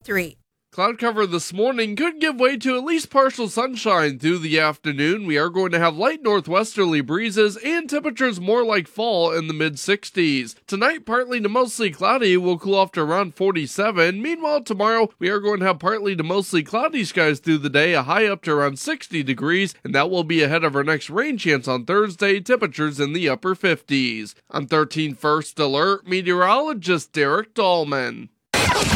3. Cloud cover this morning could give way to at least partial sunshine through the afternoon. We are going to have light northwesterly breezes and temperatures more like fall in the mid-60s. Tonight, partly to mostly cloudy, will cool off to around 47. Meanwhile, tomorrow, we are going to have partly to mostly cloudy skies through the day, a high up to around 60 degrees, and that will be ahead of our next rain chance on Thursday, temperatures in the upper 50s. I'm 13 First Alert meteorologist Derek Dahlman.